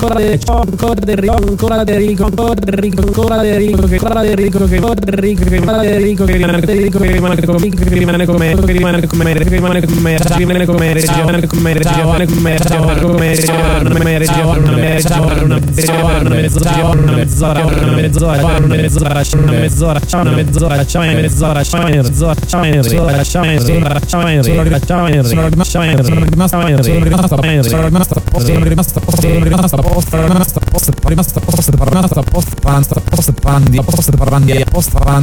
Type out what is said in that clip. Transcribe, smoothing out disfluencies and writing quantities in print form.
ancora de ciò, ancora de rico, ancora de rico, ancora de rico, ancora de rico, che ancora de rico, che ancora de rico, che ancora de rico, che rimane de rico, che rimane come, che rimane come, che rimane come, che rimane come, che rimane come, che rimane come, che rimane come, che rimane come, che rimasta